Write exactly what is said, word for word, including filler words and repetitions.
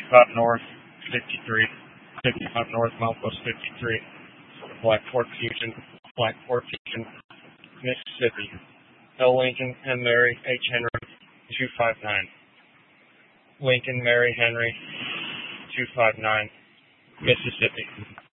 fifty-five North, fifty-three, fifty-five North, Milepost fifty-three, Blackport Fusion, Blackport Fusion, Mississippi. L. Lincoln and Mary H. Henry, two five nine. Lincoln Mary Henry, two five nine, Mississippi.